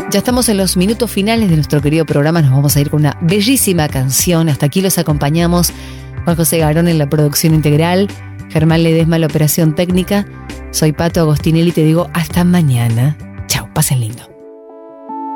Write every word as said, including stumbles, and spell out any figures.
Ya estamos en los minutos finales de nuestro querido programa. Nos vamos a ir con una bellísima canción. Hasta aquí los acompañamos. Juan José Garón en la producción integral, Germán Ledesma en la operación técnica. Soy Pato Agostinelli y te digo hasta mañana. Chao, pasen lindo.